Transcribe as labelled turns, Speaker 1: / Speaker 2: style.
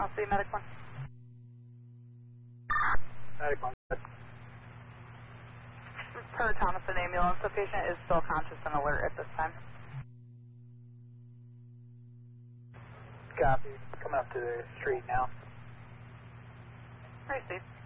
Speaker 1: City Medic 1.
Speaker 2: Medic 1.
Speaker 1: Per Thomason ambulance, the patient is still conscious and alert at this time.
Speaker 2: Copy. Coming up to the street now.
Speaker 1: Received.